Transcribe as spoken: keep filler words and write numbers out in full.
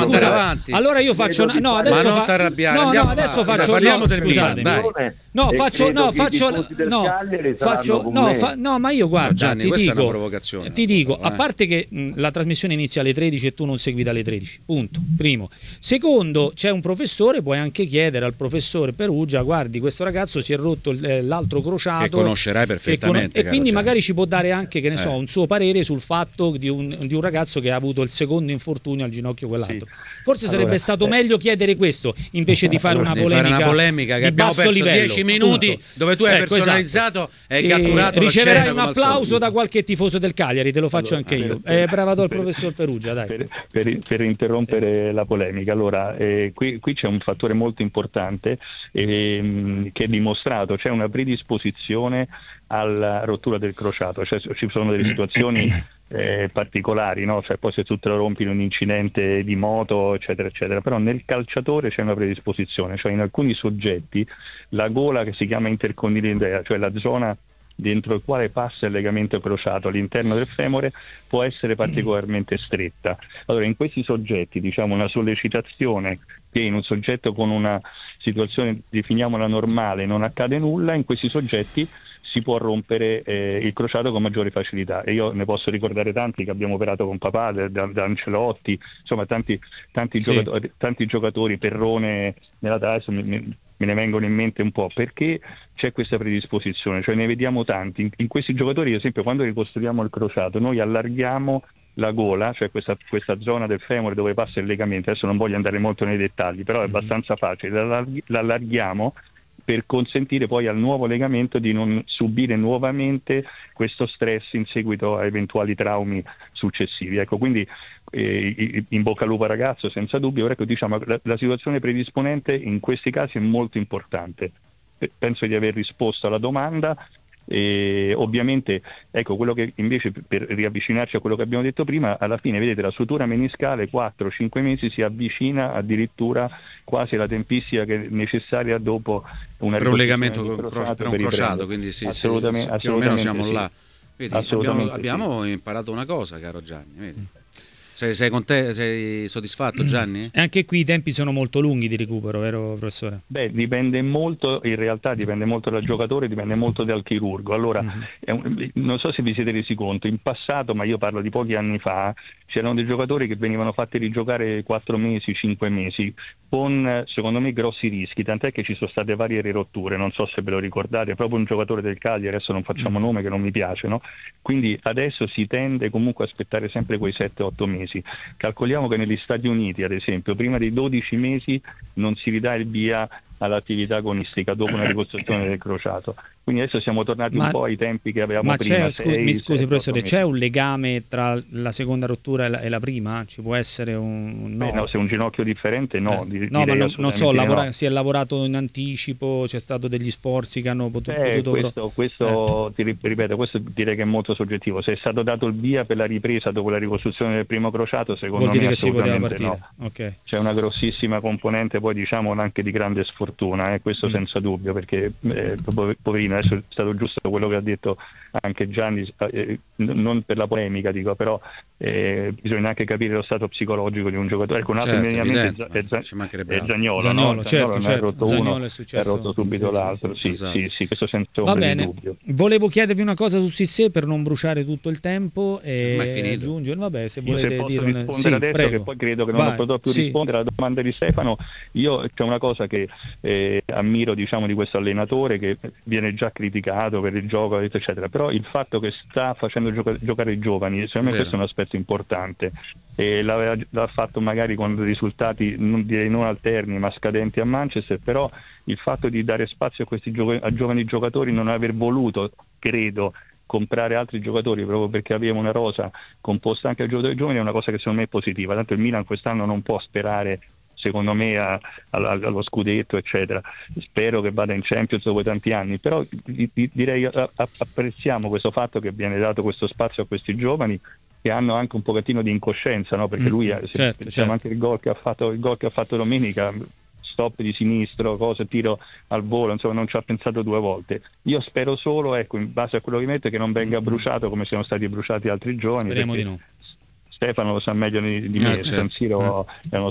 dobbiamo andare avanti. Allora io faccio una... no, adesso ma non fa... ti arrabbiare, no, andiamo no, adesso avanti. faccio Parliamo no, del Milan, scusate. dai. No, E faccio credo no, che i faccio tifosi del no, Cagliari faccio saranno con no, me. fa, no, ma io guarda, No, Gianni, ti questa dico, è una provocazione. ti dico, proprio, a eh. parte che mh, la trasmissione inizia alle tredici e tu non segui dalle tredici. Punto. Primo. Secondo, c'è un professore, puoi anche chiedere al professore Perugia, guardi, questo ragazzo si è rotto il- l'altro crociato Che conoscerai che perfettamente, cono- e caro quindi Gianni. magari ci può dare anche, che ne so, Eh. un suo parere sul fatto di un, di un ragazzo che ha avuto il secondo infortunio al ginocchio quell'altro. Forse Allora, sarebbe stato eh. meglio chiedere questo invece di fare una Di polemica, fare una polemica che di abbiamo basso perso livello, dieci minuti, appunto. dove tu hai Ecco, personalizzato e hai E catturato la riceverai scena un come al applauso solito. da qualche tifoso del Cagliari, te lo faccio Allora, anche io. per- Eh, brava al per- professor Perugia, dai. Per, per- per interrompere la polemica, allora eh, qui, qui c'è un fattore molto importante ehm, che è dimostrato, c'è una predisposizione alla rottura del crociato, cioè ci sono delle situazioni eh, particolari, no? Cioè, poi se tu te lo rompi in un incidente di moto, eccetera, eccetera, però nel calciatore c'è una predisposizione, cioè in alcuni soggetti la gola che si chiama intercondilea, cioè la zona dentro il quale passa il legamento crociato all'interno del femore, può essere particolarmente stretta. Allora in questi soggetti, diciamo, una sollecitazione che in un soggetto con una situazione, definiamola normale, non accade nulla, in questi soggetti si può rompere eh, il crociato con maggiore facilità, e io ne posso ricordare tanti che abbiamo operato con papà, da, da Ancelotti, insomma tanti, tanti, Sì. giocatori, tanti giocatori, Perrone nella T A S, mi, mi, me ne vengono in mente un po', perché c'è questa predisposizione, cioè ne vediamo tanti. In, in questi giocatori, ad esempio, quando ricostruiamo il crociato, noi allarghiamo la gola, cioè questa, questa zona del femore dove passa il legamento, adesso non voglio andare molto nei dettagli, però è abbastanza facile, l'allarghi- l'allarghiamo per consentire poi al nuovo legamento di non subire nuovamente questo stress in seguito a eventuali traumi successivi. Ecco, quindi eh, in bocca al lupo ragazzo, senza dubbio. Ecco, diciamo, la, la situazione predisponente in questi casi è molto importante. Penso di aver risposto alla domanda. E ovviamente, ecco, quello che invece, per riavvicinarci a quello che abbiamo detto prima, alla fine vedete la sutura meniscale quattro cinque mesi si avvicina addirittura quasi alla tempistica che è necessaria dopo una per un ricostruzione legamento del cro- per un per i crociato, premi. quindi sì, sì, Assolutamente- sì, più o meno assolutamente siamo sì. là. Vedi, abbiamo, Assolutamente abbiamo imparato una cosa, caro Gianni, vedi? Sei, sei, con te, sei soddisfatto, Gianni? E anche qui i tempi sono molto lunghi di recupero, vero professore? Beh, dipende molto, in realtà dipende molto dal giocatore, dipende molto dal chirurgo. Allora, Mm-hmm. è un- non so se vi siete resi conto, in passato, ma io parlo di pochi anni fa, c'erano dei giocatori che venivano fatti rigiocare quattro mesi, cinque mesi, con secondo me grossi rischi, tant'è che ci sono state varie rotture, non so se ve lo ricordate, proprio un giocatore del Cagliari, adesso non facciamo Mm. nome che non mi piace, no? Quindi adesso si tende comunque a aspettare sempre quei sette otto mesi. Calcoliamo che negli Stati Uniti, ad esempio, prima dei dodici mesi non si ridà il via all'attività agonistica dopo una ricostruzione del crociato. Quindi adesso siamo tornati Ma- un po' ai tempi che avevamo Ma prima. c'è, scu- sei, mi scusi sette, professore, otto c'è mesi. un legame tra la seconda rottura e la, e la prima? Ci può essere un... Beh, no, se è un ginocchio differente no. Eh. di- No, ma direi non, non assolutamente so, di lavora- no. si è lavorato in anticipo, c'è stato degli sforzi che hanno potuto... Eh, potuto questo, questo ti ri- ripeto, questo direi che è molto soggettivo. Se è stato dato il via per la ripresa dopo la ricostruzione del primo crociato, secondo vuol dire me che si poteva assolutamente partire. no. Ok. C'è una grossissima componente, poi diciamo anche di grande sfortuna, eh, questo Mm. senza dubbio, perché eh, po- poverino, adesso è stato giusto quello che ha detto anche Gianni, eh, n- non per la polemica dico, però eh, bisogna anche capire lo stato psicologico di un giocatore. Ecco, un altro Certo, immediatamente evidente, è, Za- ma ci mancherebbe è altro. Zaniolo, Zaniolo, no? certo, non certo. ha rotto Zaniolo uno, è è successo- rotto subito sì, sì, l'altro, sì, esatto. sì, sì, questo senza Va ombra di bene, dubbio. volevo chiedervi una cosa su Sissé per non bruciare tutto il tempo e Ormai è finito. aggiungere, vabbè, se Io volete se posso dire un- rispondere sì, adesso, prego. che poi credo che non Vai, potrò più sì. rispondere alla domanda di Stefano, io c'è una cosa che eh, ammiro, diciamo, di questo allenatore, che viene già criticato per il gioco eccetera, però il fatto che sta facendo gioca- giocare i giovani, secondo me Vero. questo è un aspetto importante, e l'aveva, l'ha fatto magari con risultati non direi non alterni ma scadenti a Manchester, però il fatto di dare spazio a questi gio- a giovani giocatori, non aver voluto, credo, comprare altri giocatori proprio perché aveva una rosa composta anche da giocatori giovani, è una cosa che secondo me è positiva. Tanto il Milan quest'anno non può sperare, secondo me, a, a, allo scudetto eccetera, spero che vada in Champions dopo tanti anni, però di, di, direi a, a, apprezziamo questo fatto che viene dato questo spazio a questi giovani che hanno anche un pochettino di incoscienza, no? Perché Mm, lui, se certo, pensiamo certo. anche il gol che ha fatto, il gol che ha fatto domenica, stop di sinistro, cose, tiro al volo, insomma non ci ha pensato due volte. Io spero solo, ecco, in base a quello che mette, che non venga bruciato come siano stati bruciati altri giovani. Speriamo perché di no. Stefano lo sa meglio di di Eh, me, certo. San Siro è uno